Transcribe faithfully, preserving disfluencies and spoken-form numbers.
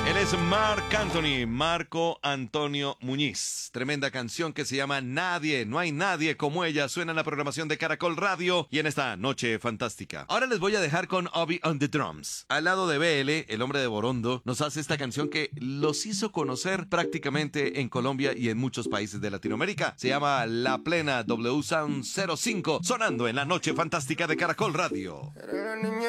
Él es Marc Anthony, Marco Antonio Muñiz. Tremenda canción que se llama Nadie, no hay nadie como ella. Suena en la programación de Caracol Radio y en esta noche fantástica. Ahora les voy a dejar con Obi on the Drums. Al lado de B L, el hombre de Borondo, nos hace esta canción que los hizo conocer prácticamente en Colombia y en muchos países de Latinoamérica. Se llama La Plena W Sound cero cinco, sonando en la noche fantástica de Caracol Radio.